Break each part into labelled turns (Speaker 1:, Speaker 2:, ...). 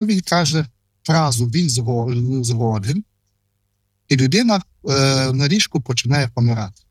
Speaker 1: він каже фразу «він згоден», і людина на ліжку починає помирати.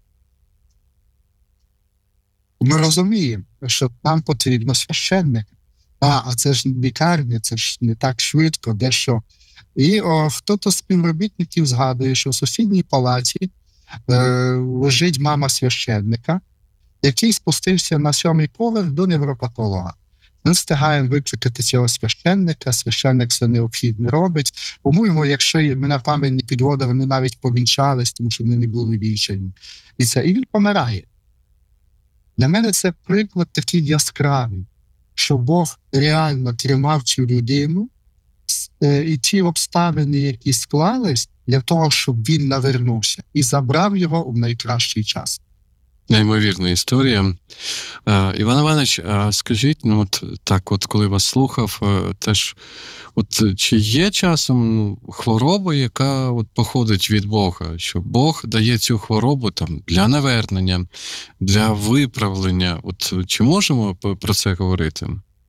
Speaker 1: Ми розуміємо, що нам потрібно священник. А це ж лікарня, це ж не так швидко, дещо. І хто-то з співробітників згадує, що в сусідній палаті лежить мама священника, який спустився на 7-й поверх до невропатолога. Ми встигаємо викликати цього священника, священник все необхідне робить. По-моєму, якщо мене пам'ять не підводить, вони навіть повінчались, тому що вони не були вінчані. І він помирає. Для мене це приклад такий яскравий, що Бог реально тримав цю людину, і ті обставини, які склались, для того, щоб він навернувся і забрав його в найкращий час.
Speaker 2: Неймовірна історія. Іван Іванович, скажіть, коли вас слухав, теж, чи є часом хвороба, яка походить від Бога, що Бог дає цю хворобу для навернення, для виправлення? Чи можемо про це говорити?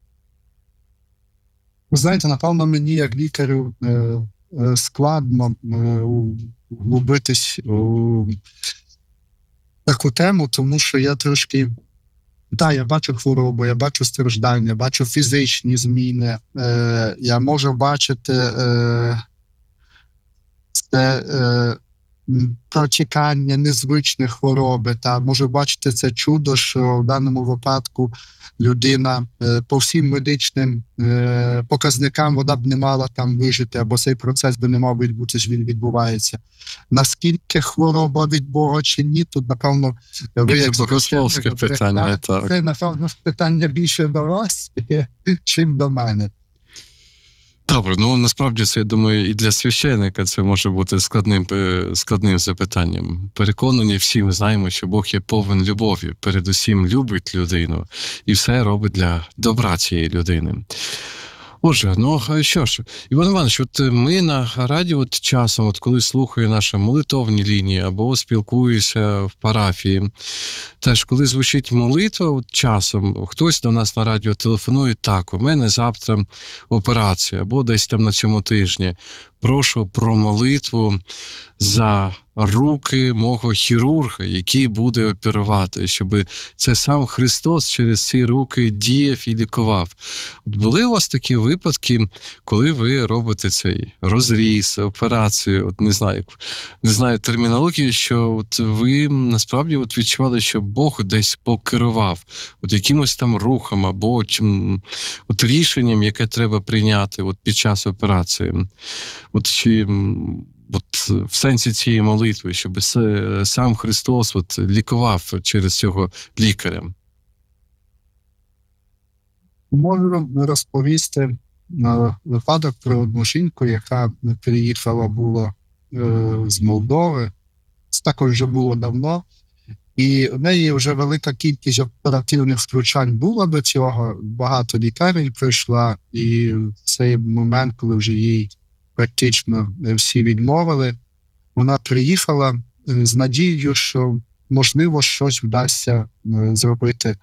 Speaker 1: Ви знаєте, напевно, мені, як лікарю, складно влюбитись у таку тему, тому що я трошки, я бачу хворобу, я бачу страждання, бачу фізичні зміни, я можу бачити протікання незвичних хвороби, можу бачити це чудо, що в даному випадку людина по всім медичним показникам вона б не мала там вижити, або цей процес би не мав відбутися, він відбувається. Наскільки хвороба від Бога чи ні, тут, напевно,
Speaker 2: богословське питання.
Speaker 1: Це, напевно, питання більше до вас, чим до мене.
Speaker 2: Добре, насправді це, я думаю, і для священника це може бути складним запитанням. Переконані всі ми знаємо, що Бог є повен любові, передусім любить людину і все робить для добра цієї людини. Отже, що ж, Іван Іванович, ми на радіо часом, коли слухаю наші молитовні лінії або спілкуюся в парафії, теж коли звучить молитва, часом хтось до нас на радіо телефонує: так, у мене завтра операція, або десь там на цьому тижні. Прошу про молитву за руки мого хірурга, який буде оперувати, щоб це сам Христос через ці руки діяв і лікував. Були у вас такі випадки, коли ви робите цей розріз, операцію, не знаю термінологію, що ви насправді чи що Бог десь покерував якимось там рухом або рішенням, яке треба прийняти під час операції. В сенсі цієї молитви, щоб сам Христос лікував через цього лікаря.
Speaker 1: Можу розповісти випадок про одну жінку, яка приїхала з Молдови. Це також вже було давно. І в неї вже велика кількість оперативних втручань була до цього. Багато лікарень пройшла. І в цей момент, коли вже їй практично всі відмовили, вона приїхала з надією, що, можливо, щось вдасться зробити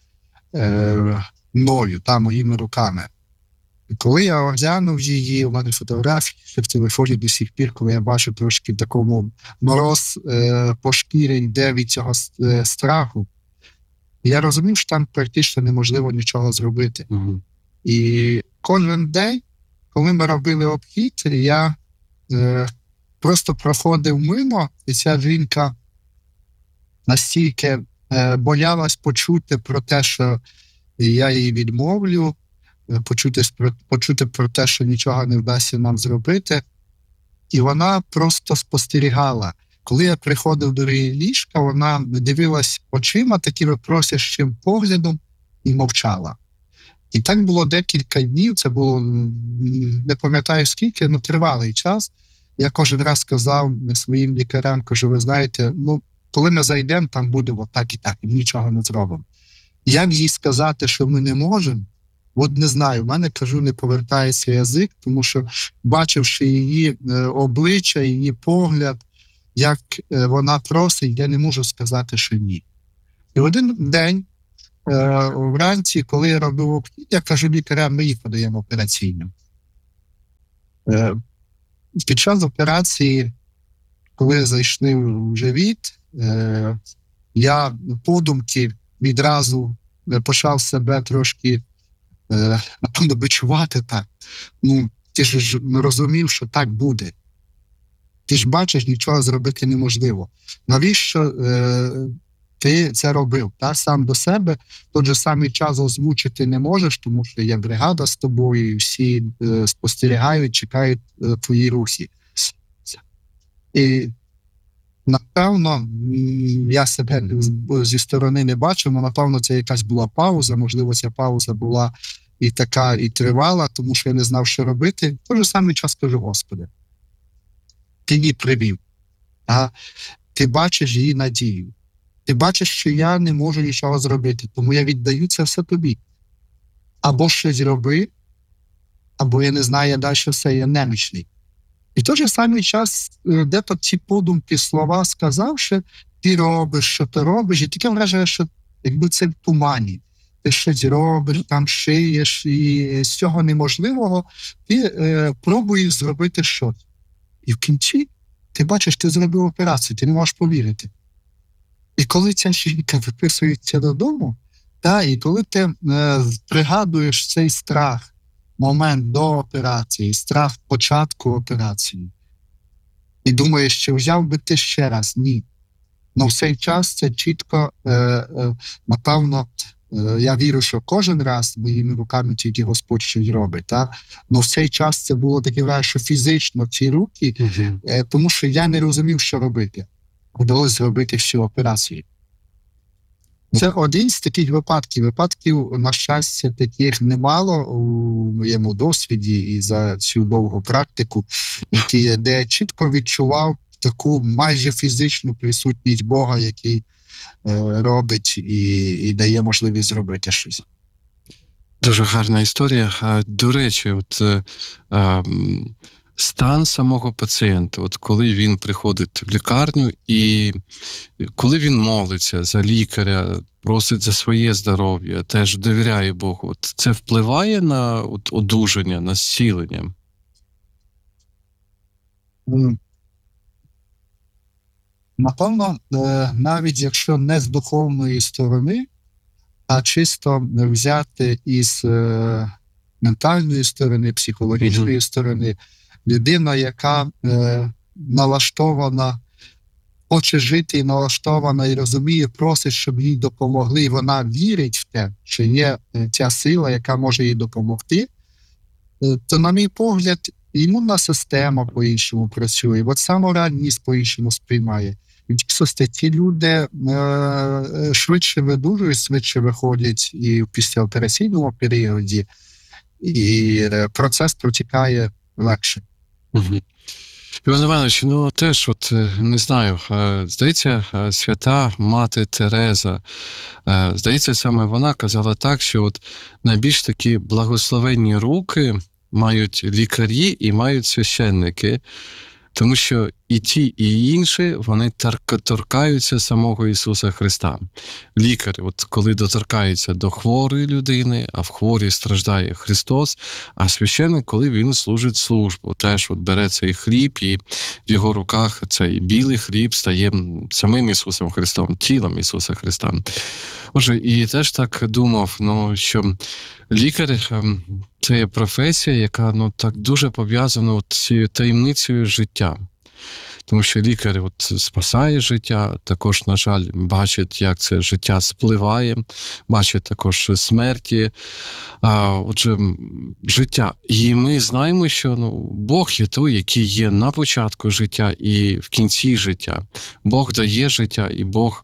Speaker 1: мною, моїми руками. І коли я оглянув її, у мене фотографії в телефоні до сих пір, коли я бачу трошки такому мороз по шкірі йде від цього страху, я розумів, що там практично неможливо нічого зробити.
Speaker 2: Угу.
Speaker 1: І кожен день, коли ми робили обхід, я просто проходив мимо, і ця жінка настільки боялась почути про те, що я їй відмовлю, почути про те, що нічого не вдасться нам зробити. І вона просто спостерігала. Коли я приходив до її ліжка, вона дивилась очима, таким просящим поглядом, і мовчала. І так було декілька днів, це було, не пам'ятаю скільки, тривалий час. Я кожен раз сказав своїм лікарям, кажу, ви знаєте, коли ми зайдемо, там буде отак і так, і нічого не зробимо. Як їй сказати, що ми не можемо? Не знаю, в мене, кажу, не повертається язик, тому що, бачивши її обличчя, її погляд, як вона просить, я не можу сказати, що ні. І один день, вранці, коли я робив обхід, я кажу лікарям, ми їх подаємо операційно. Е, Під час операції, коли зайшли в живіт, я подумки відразу почав себе трошки, напевно, бичувати так. Ну, ти ж не розумів, що так буде. Ти ж бачиш, нічого зробити неможливо. Навіщо ти це робив? Та? Сам до себе в той же самий час озвучити не можеш, тому що є бригада з тобою, і всі спостерігають, чекають твої рухи. І напевно, я себе зі сторони не бачив, але напевно це якась була пауза, можливо, ця пауза була і така, і тривала, тому що я не знав, що робити. В той же самий час кажу: Господи, ти її привів, а ти бачиш її надію. Ти бачиш, що я не можу нічого зробити, тому я віддаю це все тобі. Або щось роби, або я не знаю, я далі все, я немічний. І в той же самий час, де-то ці подумки, слова сказав, що ти робиш, що ти робиш, і таке враження, що якби це в тумані. Ти щось робиш, там шиєш, і з цього неможливого ти пробуєш зробити щось. І в кінці ти бачиш, ти зробив операцію, ти не можеш повірити. І коли ця жінка виписується додому, і коли ти пригадуєш цей страх, момент до операції, страх початку операції, і думаєш, чи взяв би ти ще раз? Ні. Но в цей час це чітко, напевно, я вірю, що кожен раз моїми руками тільки Господь щось робить. Но в цей час це було таке враження, що фізично ці руки, тому що я не розумів, що робити. Вдалося зробити всю операцію. Це один з таких випадків. Випадків, на щастя, таких немало у моєму досвіді і за цю довгу практику, де я чітко відчував таку майже фізичну присутність Бога, який робить і дає можливість зробити щось.
Speaker 2: Дуже гарна історія. До речі, стан самого пацієнта, коли він приходить в лікарню і коли він молиться за лікаря, просить за своє здоров'я, теж довіряє Богу, це впливає на одужання, на зцілення?
Speaker 1: Напевно, навіть якщо не з духовної сторони, а чисто взяти із ментальної сторони, психологічної сторони, людина, яка налаштована, хоче жити і налаштована, і розуміє, просить, щоб їй допомогли, і вона вірить в те, що є ця сила, яка може їй допомогти, то, на мій погляд, імунна система по-іншому працює, саморанність по-іншому сприймає. Ці люди швидше видужують, швидше виходять і в післяопераційному періоді, і процес протікає легше.
Speaker 2: Іван Іванович, теж, не знаю, здається, свята мати Тереза, здається, саме вона казала так, що найбільш такі благословенні руки мають лікарі і мають священники, тому що і ті, і інші, вони торкаються самого Ісуса Христа. Лікар, коли доторкається до хворої людини, а в хворій страждає Христос, а священник, коли він служить службу, теж бере цей хліб, і в його руках цей білий хліб стає самим Ісусом Христом, тілом Ісуса Христа. Отже, і теж так думав, що лікар – це є професія, яка так дуже пов'язана з цією таємницею життя. Тому що лікар спасає життя, також, на жаль, бачить, як це життя спливає, бачить також смерті, отже, життя. І ми знаємо, що Бог є той, який є на початку життя і в кінці життя. Бог дає життя, і Бог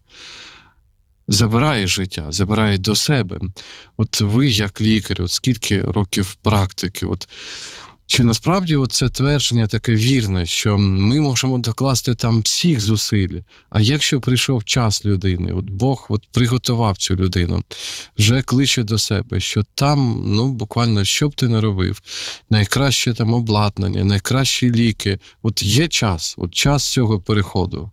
Speaker 2: забирає життя, забирає до себе. Ви, як лікар, скільки років практики, чи насправді це твердження таке вірне, що ми можемо докласти там всіх зусиль, а якщо прийшов час людини, Бог приготував цю людину, вже кличе до себе, що там, буквально, що б ти не робив, найкраще там обладнання, найкращі ліки, є час, час цього переходу.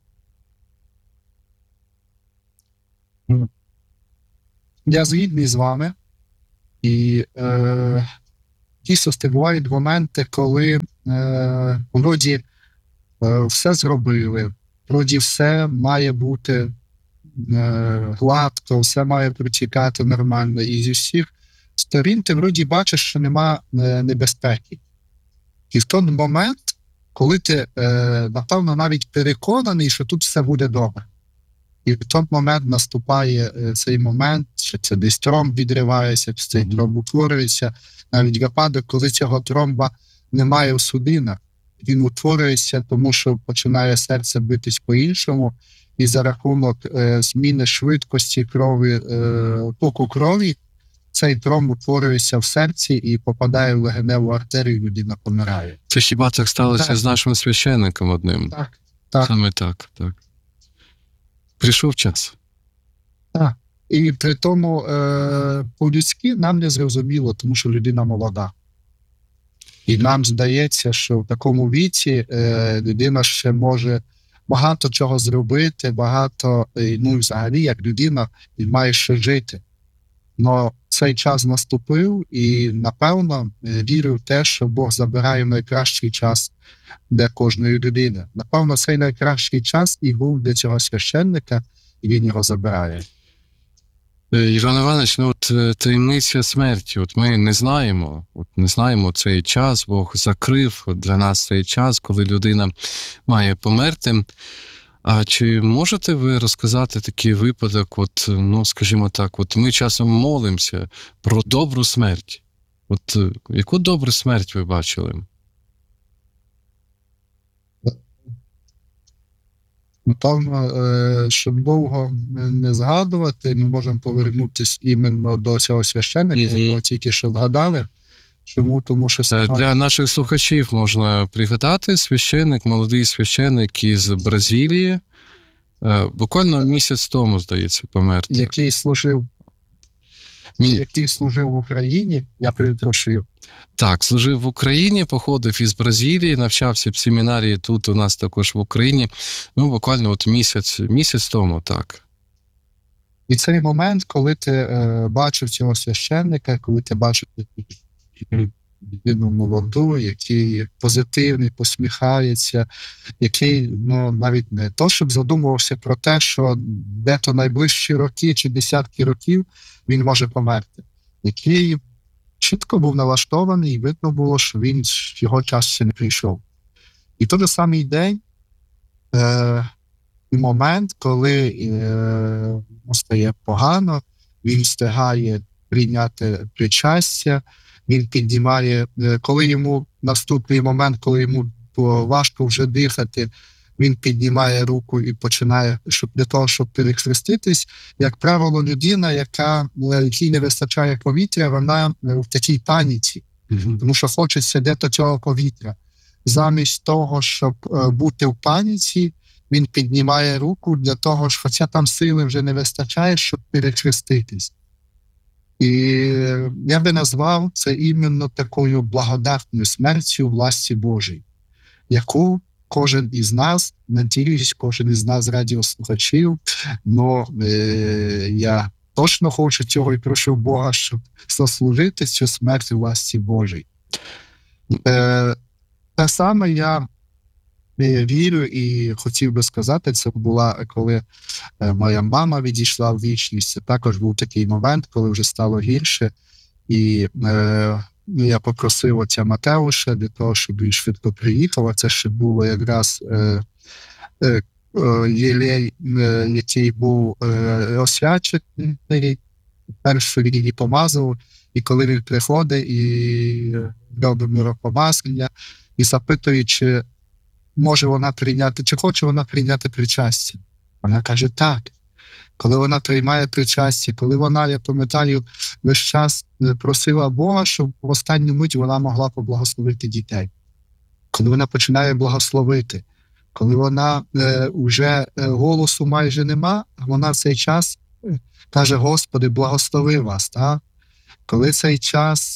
Speaker 1: Я згідний з вами, і дійсно бувають моменти, коли вроді все зробили, вроді все має бути гладко, все має протікати нормально. І зі всіх сторін ти вроді бачиш, що нема небезпеки. І в той момент, коли ти, напевно, навіть переконаний, що тут все буде добре. І в той момент наступає цей момент, що це десь тромб відривається, цей тромб утворюється. Навіть випадок, коли цього тромба немає в судинах, він утворюється, тому що починає серце битись по-іншому, і за рахунок зміни швидкості крові, току крові, цей тромб утворюється в серці і попадає в легеневу артерію, людина помирає.
Speaker 2: Це хіба так сталося
Speaker 1: Так.
Speaker 2: з нашим священником одним?
Speaker 1: Так.
Speaker 2: Саме так. Прийшов час.
Speaker 1: І при тому по-людськи нам не зрозуміло, тому що людина молода. І нам здається, що в такому віці людина ще може багато чого зробити, ну і взагалі, як людина, він має ще жити. Но цей час наступив, і, напевно, вірю в те, що Бог забирає найкращий час для кожної людини. Напевно, цей найкращий час і був для цього священника, і він його забирає.
Speaker 2: Іван Іванович, таємниця смерті. Ми не знаємо цей час, Бог закрив для нас цей час, коли людина має померти. А чи можете ви розказати такий випадок, скажімо так, ми часом молимося про добру смерть. Яку добру смерть ви бачили?
Speaker 1: Напевно, щоб довго не згадувати, ми можемо повернутися іменно до цього священника, якого тільки що згадали. Чому? Тому що
Speaker 2: для наших слухачів можна пригадати молодий священник із Бразилії, буквально місяць тому, здається, помер.
Speaker 1: Який служив в Україні, я перепрошую.
Speaker 2: Так, служив в Україні, походив із Бразилії, навчався в семінарії тут у нас також в Україні. Буквально місяць тому, так.
Speaker 1: І цей момент, коли ти бачив цього священника, коли ти бачив людину молоду, який позитивний, посміхається, який навіть не то, щоб задумувався про те, що де-то найближчі роки чи десятки років він може померти. Який чітко був налаштований, і видно було, що його час ще не прийшов. І той же самий день, момент, коли йому стає погано, він встигає прийняти причастя, він піднімає, коли йому наступний момент, коли йому важко вже дихати, він піднімає руку і починає, для того, щоб перехреститись. Як правило, людина, якій не вистачає повітря, вона в такій паніці, тому що хочеться де-то цього повітря. Замість того, щоб бути в паніці, він піднімає руку для того, хоча там сили вже не вистачає, щоб перехреститись. І я би назвав це іменно такою благодатною смертю власті Божій, яку кожен із нас, надіюсь, кожен із нас радіослухачів, я точно хочу цього і прошу Бога, щоб заслужити цю смерть власті Божій. Те саме я вірю і хотів би сказати, це була, коли моя мама відійшла в вічність. Це також був такий момент, коли вже стало гірше. І я попросив отця Матеуша для того, щоб він швидко приїхав. А це ще було якраз єлей, який був освячений. Першу він її помазав. І коли він приходить і робить миропомазання, і запитує, чи може вона прийняти, чи хоче вона прийняти причастя. Вона каже, так. Коли вона приймає причастя, коли вона, я пам'ятаю, весь час просила Бога, щоб в останню мить вона могла поблагословити дітей. Коли вона починає благословити, коли вона вже голосу майже нема, вона в цей час каже, Господи, благослови вас. Так? Коли цей час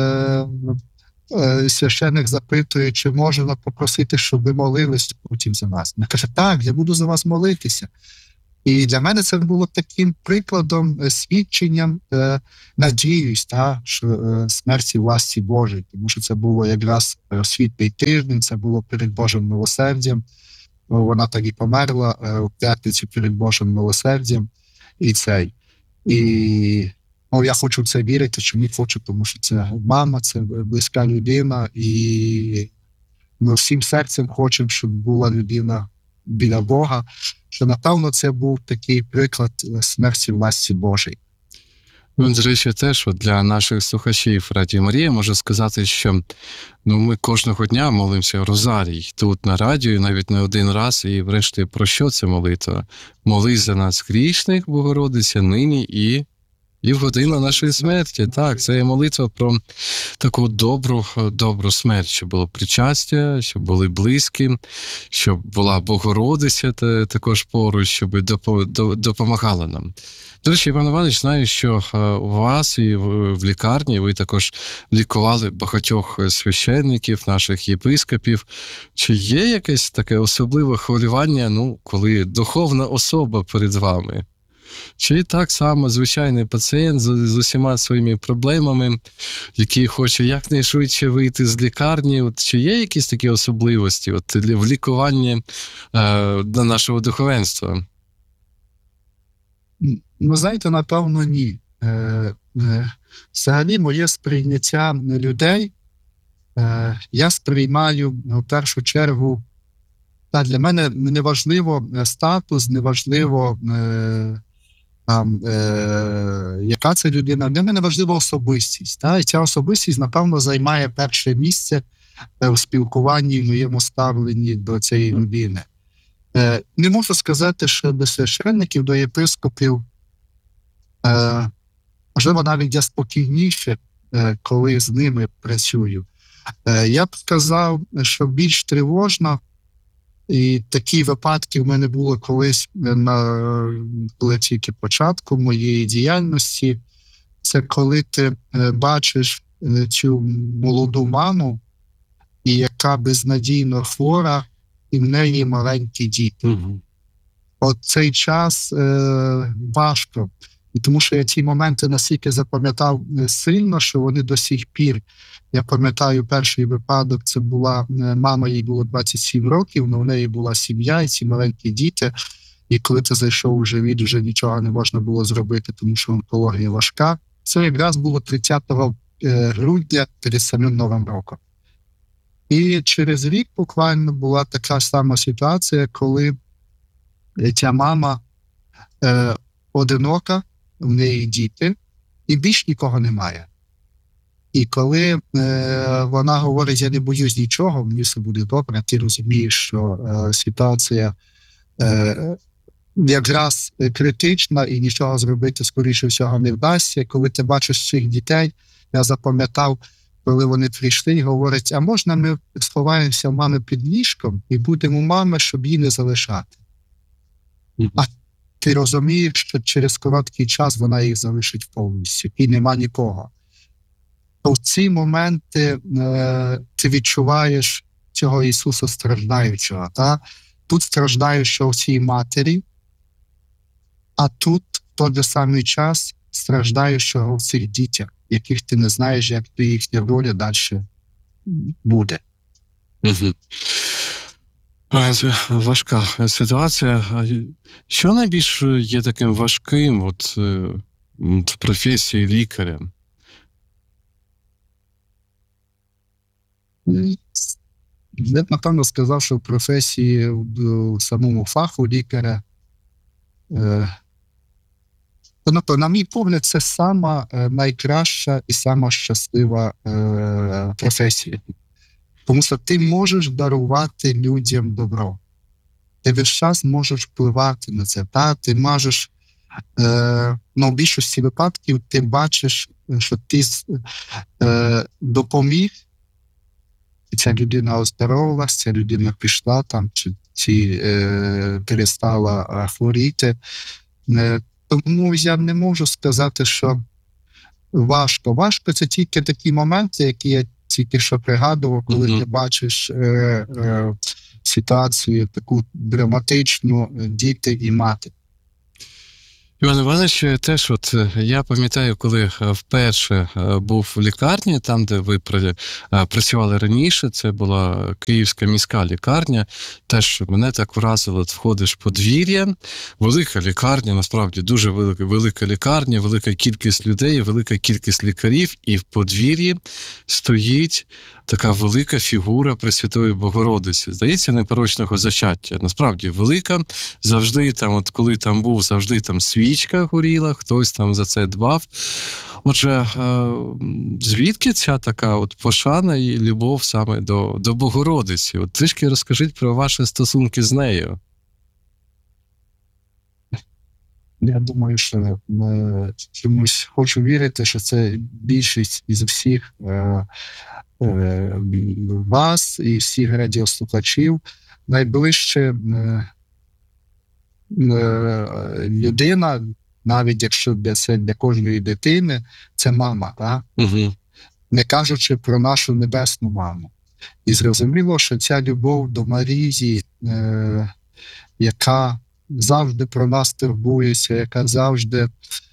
Speaker 1: священник запитує, чи можна попросити, щоб ви молились потім за нас. Вона каже, так, я буду за вас молитися. І для мене це було таким прикладом, свідченням, надіюсь, що смерті власті Божій, тому що це було якраз світлий тиждень, це було перед Божим милосердям. Вона так і померла у п'ятницю перед Божим милосердям. І я хочу в це вірити, чому хочу, тому що це мама, це близька людина, і ми всім серцем хочемо, щоб була людина біля Бога, що, напевно, це був такий приклад смерті власті Божій.
Speaker 2: До речі, теж для наших слухачів Радіо Марія можу сказати, що ми кожного дня молимося Розарій тут на радіо, навіть не один раз, і врешті про що це молитва? Молись за нас грішних, Богородиця, нині і в годину нашої смерті. Так, це є молитва про таку добру смерть, щоб було причастя, щоб були близькі, щоб була Богородиця також поруч, щоб допомагала нам. До речі, Іван Іванович, знаю, що у вас і в лікарні ви також лікували багатьох священників, наших єпископів. Чи є якесь таке особливе хвилювання, коли духовна особа перед вами? Чи так само звичайний пацієнт з усіма своїми проблемами, який хоче якнайшвидше вийти з лікарні? Чи є якісь такі особливості в лікуванні нашого духовенства?
Speaker 1: Знаєте, напевно, ні. Взагалі, моє сприйняття людей, я сприймаю в першу чергу, для мене не важливо статус, не важливо яка це людина, для мене важлива особистість. І ця особистість, напевно, займає перше місце в спілкуванні, в моєму ставленні до цієї людини. Не можу сказати, що до священників, до єпископів, можливо, навіть я спокійніше, коли з ними працюю. Я б сказав, що більш тривожно, і такі випадки в мене були колись, коли тільки початку моєї діяльності, це коли ти бачиш цю молоду маму, і яка безнадійно хвора, і в неї маленькі діти.
Speaker 2: Угу.
Speaker 1: От цей час важко. І тому що я ці моменти настільки запам'ятав сильно, що вони до сих пір. Я пам'ятаю, перший випадок, це була мама, їй було 27 років, але в неї була сім'я і ці маленькі діти. І коли ти зайшов у живіт, вже нічого не можна було зробити, тому що онкологія важка. Це якраз було 30 грудня перед самим Новим роком. І через рік буквально була така сама ситуація, коли ця мама одинока, в неї діти, і більш нікого немає. І коли вона говорить, я не боюсь нічого, мені все буде добре, ти розумієш, що ситуація якраз критична і нічого зробити, скоріше всього, не вдасться. Коли ти бачиш цих дітей, я запам'ятав, коли вони прийшли і говорять, а можна ми сховаємося в мами під ліжком і будемо у мами, щоб її не залишати. А ти розумієш, що через короткий час вона їх залишить повністю, і нема нікого. То в ці моменти ти відчуваєш цього Ісуса страждаючого. Тут страждаючого в цій матері, а тут в той же самий час страждаючого в цих дітях, яких ти не знаєш, як їхня доля далі буде.
Speaker 2: Угу. Важка ситуація. Що найбільш є таким важким в професії лікаря?
Speaker 1: Я б, напевно, сказав, що в професії, в самому фаху лікаря, на мій погляд, це сама найкраща і сама щаслива професія. Тому що ти можеш дарувати людям добро. Ти весь час можеш впливати на це. Ти можеш, в більшості випадків ти бачиш, що ти допоміг, і ця людина оздоровилась, ця людина пішла чи перестала хворіти. Тому я не можу сказати, що важко. Важко – це тільки такі моменти, які я тільки що пригадував, коли ти бачиш ситуацію таку драматичну, діти і мати.
Speaker 2: Іван Іванович, теж я пам'ятаю, коли вперше був в лікарні, там, де ви працювали раніше, це була Київська міська лікарня. Теж мене так вразило, входиш в подвір'я, велика лікарня, насправді дуже велика лікарня, велика кількість людей, велика кількість лікарів, і в подвір'ї стоїть така велика фігура Пресвятої Богородиці. Здається, непорочного зачаття. Насправді велика, завжди там, коли там був, завжди там свічка горіла, хтось там за це дбав. Отже, звідки ця така пошана і любов саме до Богородиці? Трішки розкажіть про ваші стосунки з нею.
Speaker 1: Я думаю, що чомусь хочу вірити, що це більшість із всіх вас і всіх радіослухачів. Найближче людина, навіть якщо це для кожної дитини, це мама, так?
Speaker 2: Угу.
Speaker 1: Не кажучи про нашу небесну маму. І зрозуміло, що ця любов до Марії, яка завжди про нас турбується, яка завжди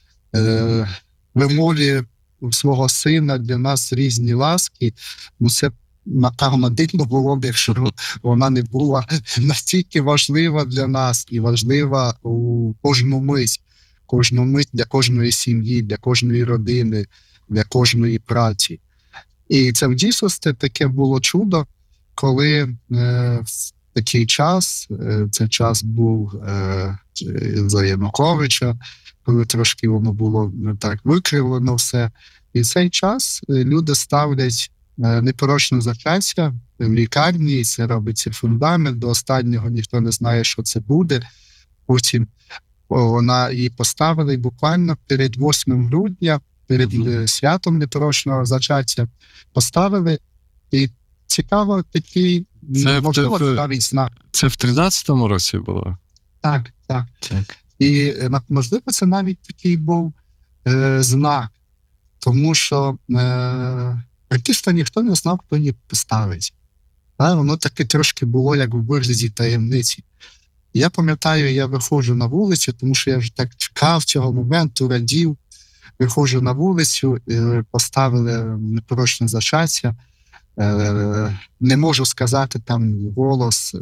Speaker 1: вимолює свого сина для нас різні ласки, це напевно дивно було б, якщо вона не була настільки важлива для нас і важлива у кожну мить для кожної сім'ї, для кожної родини, для кожної праці. І це в дійсності таке було чудо, коли в такий час, це час був за Януковича, коли трошки воно було так викривлено все. І цей час люди ставлять непорочне зачаття в лікарні, і це робиться фундамент, до останнього ніхто не знає, що це буде. Потім вона її поставили буквально перед 8 грудня, перед святом непорочного зачаття, поставили, і цікаво такий, можливо, навіть знак.
Speaker 2: Це в 13-му році було?
Speaker 1: Так. І, можливо, це навіть такий був знак, тому що практично ніхто не знав, хто її поставить. Воно таке трошки було, як у вигляді таємниці. Я пам'ятаю, я виходжу на вулицю, тому що я вже так чекав цього моменту, радів. Виходжу на вулицю, поставили непорочне зачаття. Не можу сказати там голос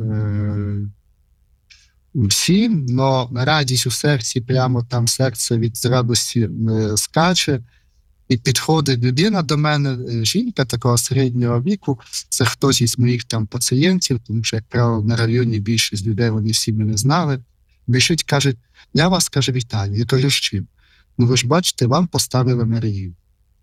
Speaker 1: всім, але радість у серці, прямо там серце від радості скаче. І підходить людина до мене, жінка такого середнього віку, це хтось із моїх там пацієнтів, тому що, як правило, на районі більшість людей, вони всі мене знали. Біжить, каже, я вас, каже, вітаю. Я кажу, з чим? Ну, ви ж бачите, вам поставили Марію.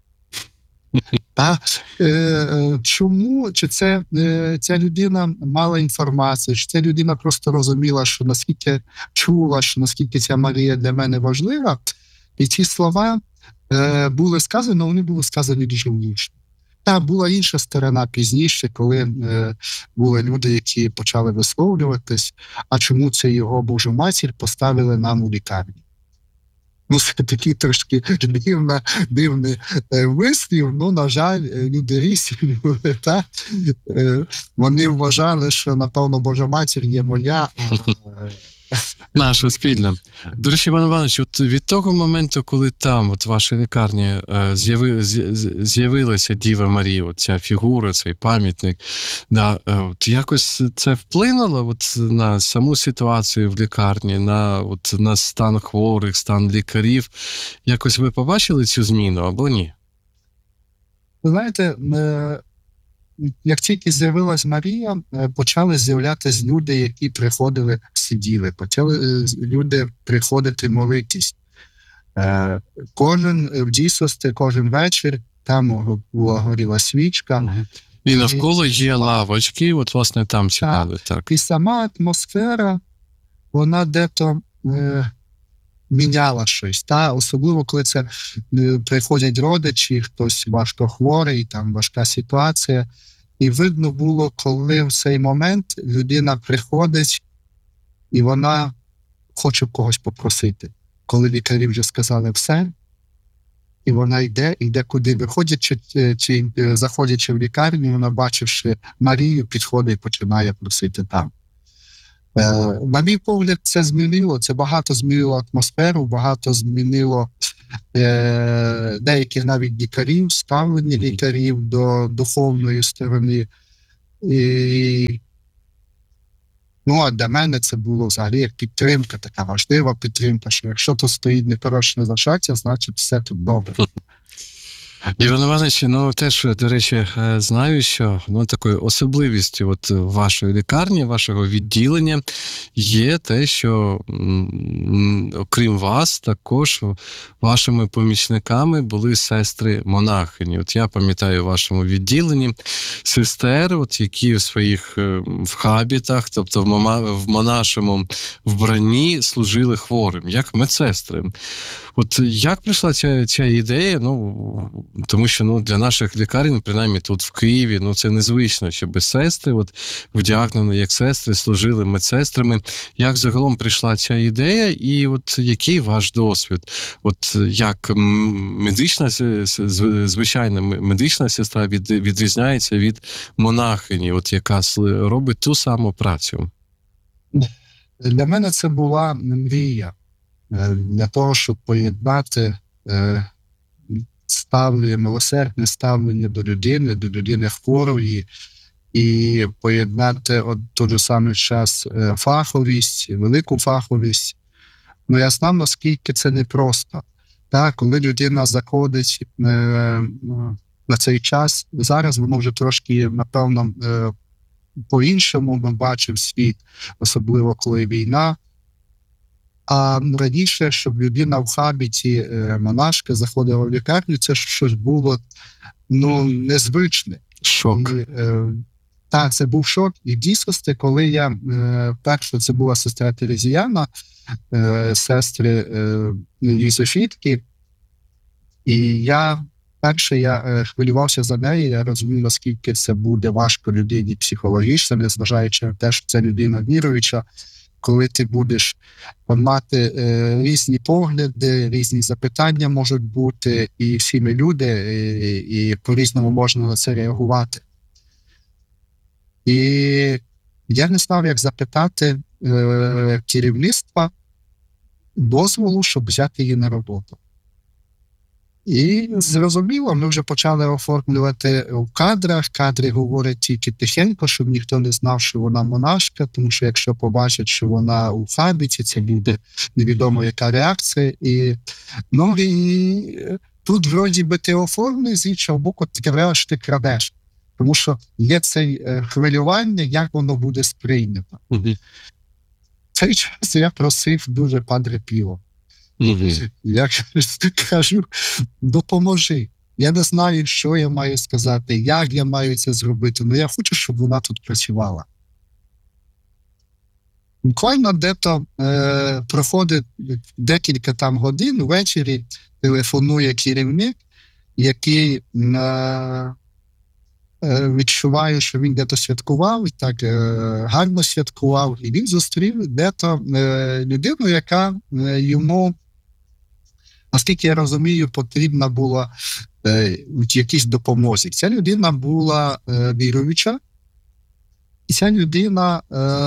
Speaker 1: Чому? Чи це ця людина мала інформацію, чи ця людина просто розуміла, що наскільки чула, що наскільки ця Марія для мене важлива, і ці слова були сказані, але вони були сказані дуже влучно. Була інша сторона пізніше, коли були люди, які почали висловлюватись, а чому це його Божу матір поставили нам у лікарні. Ну, це такий трошки дивний вислів, на жаль, люди різні були, так? Вони вважали, що, напевно, Божа матір є моя,
Speaker 2: наша спільна. До речі, Іван Іванович, від того моменту, коли там, в вашій лікарні, з'явилася Діва Марія, ця фігура, цей пам'ятник, якось це вплинуло на саму ситуацію в лікарні, на стан хворих, стан лікарів? Якось ви побачили цю зміну або ні?
Speaker 1: Ви знаєте, як тільки з'явилась Марія, почали з'являтися люди, які приходили, сиділи, почали люди приходити молитись. В дійсності, кожен вечір там горіла свічка.
Speaker 2: І навколо є лавочки, власне, там сідали. Так.
Speaker 1: І сама атмосфера, вона дето міняла щось. Особливо, коли це приходять родичі, хтось важко хворий, там важка ситуація. І видно було, коли в цей момент людина приходить, і вона хоче когось попросити. Коли лікарі вже сказали все, і вона йде куди. Виходячи чи заходячи в лікарню, вона, бачивши Марію, підходить і починає просити там. На мій погляд, це змінило. Це багато змінило атмосферу, багато змінило деяких навіть лікарів, ставлення лікарів до духовної сторони. І, ну, а для мене це було взагалі як підтримка, така важлива підтримка, що якщо тут стоїть непорочне зачаття, значить все тут добре.
Speaker 2: Іван Іванович, ну теж, до речі, знаю, що такою особливістю вашої лікарні, вашого відділення є те, що окрім вас, також вашими помічниками були сестри-монахині. Я пам'ятаю в вашому відділенні сестер, які в своїх в хабітах, тобто в монашому вбранні служили хворим, як медсестри. Як прийшла ця ідея? Тому що для наших лікарень, принаймні тут в Києві, це незвично, щоб сестри, вдягнені як сестри, служили медсестрами. Як загалом прийшла ця ідея і який ваш досвід? Як медична, звичайна медична сестра відрізняється від монахині, яка робить ту саму працю?
Speaker 1: Для мене це була мрія. Для того, щоб поєднати милосердне ставлення до людини хворої, і поєднати в той же самий час фаховість, велику фаховість. Я знав, наскільки це непросто. Коли людина заходить на цей час, зараз воно вже трошки, напевно, по-іншому ми бачимо світ, особливо коли війна. А раніше, щоб людина в хабіті монашки заходила в лікарню, це щось було незвичне.
Speaker 2: Шок.
Speaker 1: Так, це був шок. І в дійсності, коли я перше, це була сестра Терезіяна, сестри Юзефітки, і я хвилювався за неї, я розумів, наскільки це буде важко людині психологічно, незважаючи на те, що це людина віруюча, коли ти будеш мати різні погляди, різні запитання можуть бути, і всі ми люди, і по-різному можна на це реагувати. І я не знав, як запитати керівництва дозволу, щоб взяти її на роботу. І зрозуміло, ми вже почали оформлювати в кадрах. Кадри говорять тільки тихенько, щоб ніхто не знав, що вона монашка, тому що якщо побачать, що вона у хабіті, це буде невідомо, яка реакція. І тут, вроді би, ти оформлюєш, з іншого боку, ти кажеш, що ти крадеш. Тому що є це хвилювання, як воно буде сприйнято. В цей час я просив дуже Падре Піо. Я кажу, допоможи. Я не знаю, що я маю сказати, як я маю це зробити, але я хочу, щоб вона тут працювала. Буквально дето проходить декілька там годин, ввечері телефонує керівник, який відчуває, що він дето святкував, і так гарно святкував, і він зустрів дето людину, яка йому, наскільки я розумію, потрібна була в якійсь допомозі. Ця людина була віруюча, і ця людина,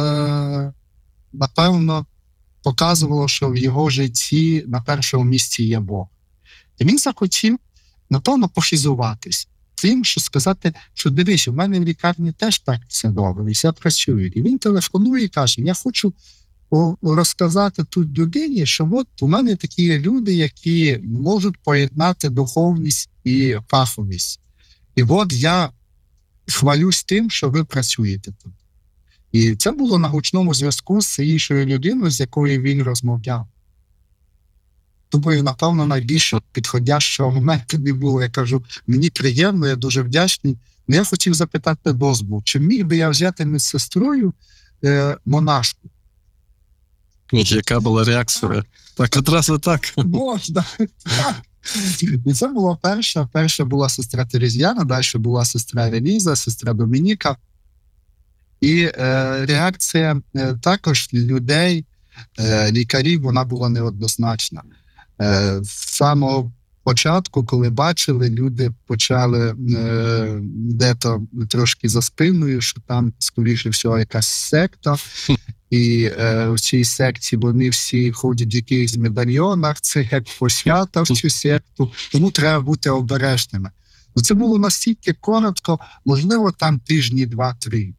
Speaker 1: напевно, показувала, що в його житті на першому місці є Бог. І він захотів, напевно, похизуватись тим, що сказати, що дивись, у мене в лікарні теж так все добре, і все працює. І він телефонує і каже, я хочу розказати тут людині, що от у мене такі люди, які можуть поєднати духовність і фаховість. І от я хвалюсь тим, що ви працюєте тут. І це було на гучному зв'язку з іншою людиною, з якою він розмовляв. Думаю, напевно, найбільш підходящого моменту не було. Я кажу, мені приємно, я дуже вдячний. Але я хотів запитати дозволу, чи міг би я взяти медсестрою монашку?
Speaker 2: Яка була реакція? Так, одразу так.
Speaker 1: Можна. І це була перша. Перша була сестра Терезіяна, далі була сестра Еліза, сестра Домініка. І реакція також людей, лікарів, вона була неоднозначна. З самого Початку, коли бачили, люди почали де-то трошки за спиною, що там, скоріше всього, якась секта, і в цій секті вони всі ходять в якихось медальйонах, це як посвята в цю секту, тому треба бути обережними. Ну, це було настільки коротко, можливо, там тижні 2-3.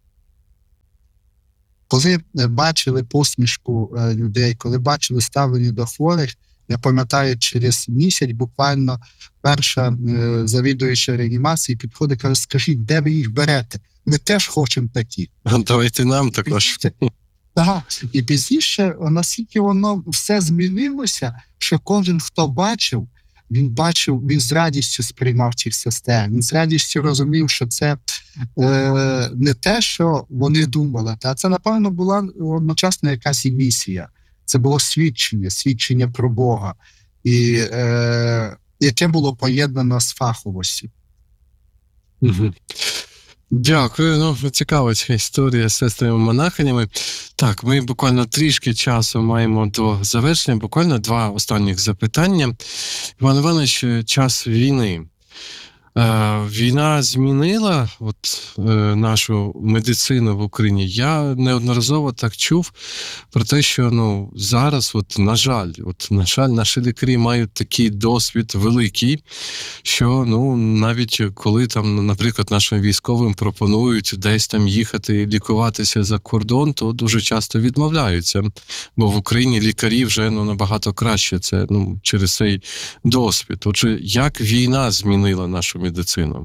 Speaker 1: Коли бачили посмішку людей, коли бачили ставлення до хворих, я пам'ятаю, через місяць буквально перша завідуюча реанімації підходить і каже: скажіть, де ви їх берете? Ми теж хочемо такі.
Speaker 2: Давайте нам також.
Speaker 1: Так, і пізніше настільки воно все змінилося, що кожен, хто бачив, він з радістю сприймав цих сестер, він з радістю розумів, що це не те, що вони думали, а це, напевно, була одночасно якась і місія. Це було свідчення про Бога, і яке було поєднано з фаховістю.
Speaker 2: Дякую. Ну, цікава ця історія з сестрами-монахинями. Так, ми буквально трішки часу маємо до завершення. Буквально 2 останніх запитання. Іван Іванович, час війни. Війна змінила нашу медицину в Україні. Я неодноразово так чув про те, що зараз, на жаль, наші лікарі мають такий досвід великий, що навіть коли там, наприклад, нашим військовим пропонують десь там їхати лікуватися за кордон, то дуже часто відмовляються, бо в Україні лікарі вже набагато краще. Це через цей досвід. Отже, як війна змінила нашу медицину?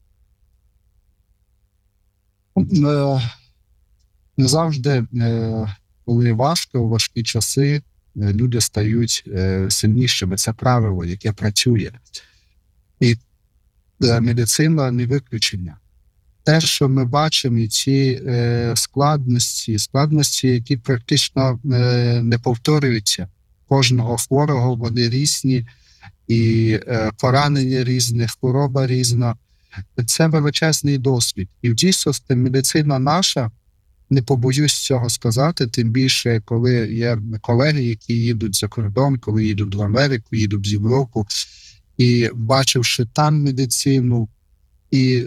Speaker 1: Не завжди, коли важко, у важкі часи, люди стають сильнішими. Це правило, яке працює. І медицина не виключення. Те, що ми бачимо, і ці складності, які практично не повторюються. Кожного хворого вони різні, і поранення різне, хвороба різна. Це величезний досвід. І в дійсності медицина наша, не побоюсь цього сказати, тим більше, коли є колеги, які їдуть за кордон, коли їдуть в Америку, їдуть в Європу, і бачивши там медицину, і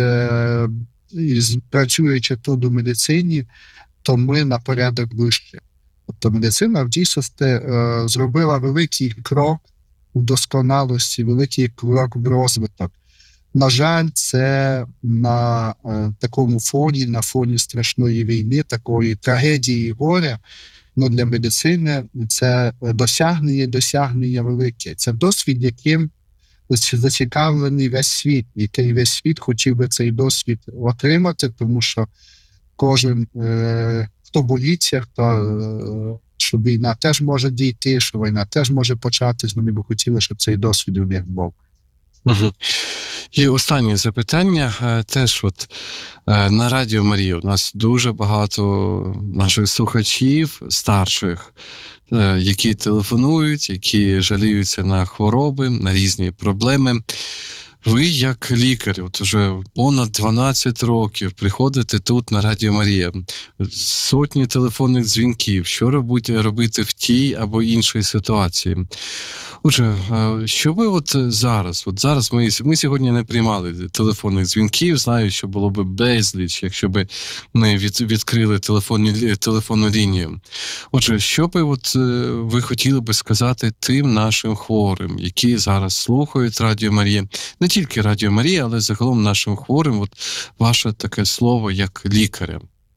Speaker 1: працюючи тут у медицині, то ми на порядок вище. Тобто медицина в дійсності зробила великий крок у досконалості, великий крок в розвиток. На жаль, це на такому фоні, на фоні страшної війни, такої трагедії і горя, для медицини це досягнення велике. Це досвід, яким зацікавлений весь світ, який весь світ хотів би цей досвід отримати, тому що кожен, хто боїться, що війна теж може дійти, що війна теж може початись, вони б хотіли, щоб цей досвід у них був.
Speaker 2: Угу. І останнє запитання. Теж на Радіо Марія у нас дуже багато наших слухачів, старших, які телефонують, які жаліються на хвороби, на різні проблеми. Ви, як лікар, вже понад 12 років приходите тут на Радіо Марія, сотні телефонних дзвінків, що робити в тій або іншій ситуації. Отже, що ви зараз ми сьогодні не приймали телефонних дзвінків, знаю, що було б безліч, якщо б ми відкрили телефонну лінію. Отже, що би ви хотіли би сказати тим нашим хворим, які зараз слухають Радіо Марія, не тільки Радіо Марія, але загалом нашим хворим, ваше таке слово як лікаря?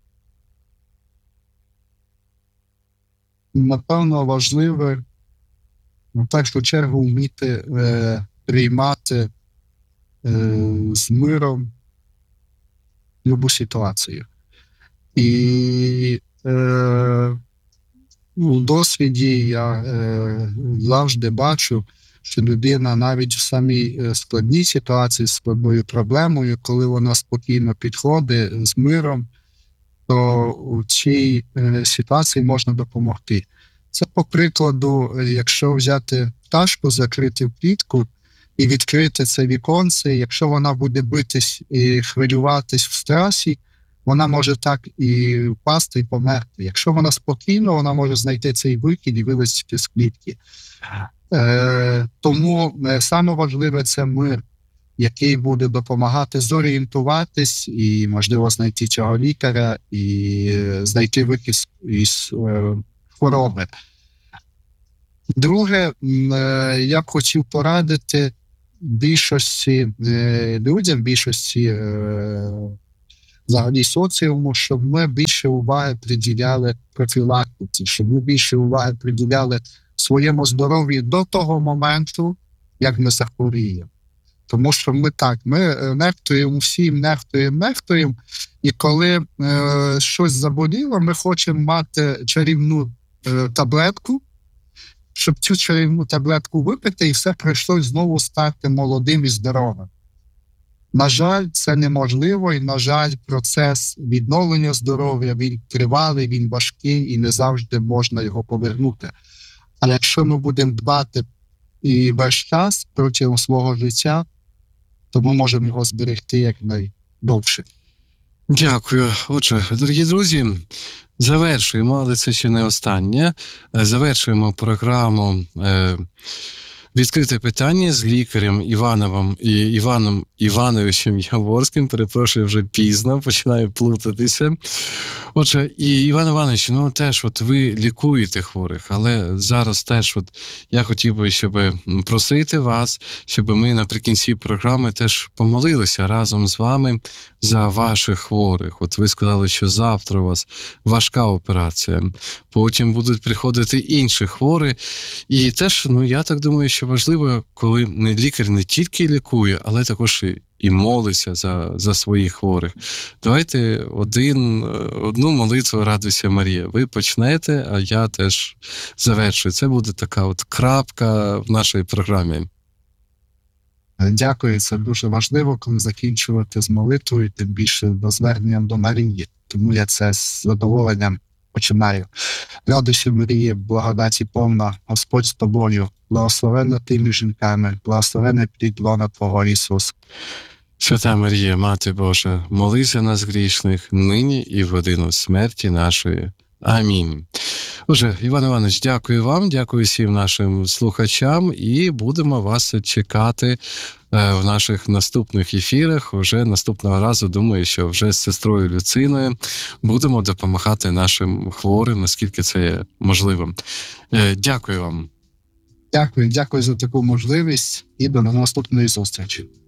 Speaker 1: Напевно, важливо в першу чергу вміти приймати з миром любу ситуацію. І у досвіді я завжди бачу, що людина навіть в самій складній ситуації з складною проблемою, коли вона спокійно підходить з миром, то у цій ситуації можна допомогти. Це, по прикладу, якщо взяти пташку, закрити в клітку і відкрити це віконце, якщо вона буде битись і хвилюватись в стресі, вона може так і впасти, і померти. Якщо вона спокійна, вона може знайти цей вихід і вилезти з клітки. Тому саме важливе – це мир, який буде допомагати зорієнтуватись і, можливо, знайти цього лікаря і знайти вихід із хвороби. Друге, я б хотів порадити більшості людям, більшості взагалі соціуму, щоб ми більше уваги приділяли профілактиці, щоб ми більше уваги приділяли своєму здоров'ю до того моменту, як ми захворіємо. Тому що ми нехтуємо всім, нехтуємо, і коли щось заболіло, ми хочемо мати чарівну таблетку, щоб цю чарівну таблетку випити, і все прийшло знову стати молодим і здоровим. На жаль, це неможливо, і, на жаль, процес відновлення здоров'я, він тривалий, він важкий, і не завжди можна його повернути. Але якщо ми будемо дбати і весь час протягом свого життя, то ми можемо його зберегти якнайдовше.
Speaker 2: Дякую. Отже, дорогі друзі, завершуємо, але це ще не останнє. Завершуємо програму «Відкрите питання» з лікарем Іваном Івановичем Яворським. Перепрошую, вже пізно, починаю плутатися. Отже, і Іван Іванович, теж ви лікуєте хворих, але зараз теж я хотів би, щоб просити вас, щоб ми наприкінці програми теж помолилися разом з вами за ваших хворих. Ви сказали, що завтра у вас важка операція, потім будуть приходити інші хворі. І теж, я так думаю, що важливо, коли лікар не тільки лікує, але також і молиться за своїх хворих. Давайте одну молитву «Радуйся, Марія». Ви почнете, а я теж завершую. Це буде така крапка в нашій програмі.
Speaker 1: Дякую, це дуже важливо, коли закінчувати з молитвою, тим більше до зверненням до Марії. Тому я це з задоволенням починаю. Радуйся, Марія, благодаті повна, Господь з тобою, благословенна ти між жінками, благословенний плід лона Твого, Ісус.
Speaker 2: Свята Марія, Мати Божа, молись за нас грішних, нині і в годину смерті нашої. Амінь. Отже, Іван Іванович, дякую вам, дякую всім нашим слухачам, і будемо вас чекати в наших наступних ефірах. Уже наступного разу, думаю, що вже з сестрою Люциною будемо допомагати нашим хворим, наскільки це є можливим. Дякую вам.
Speaker 1: Дякую за таку можливість і до наступної зустрічі.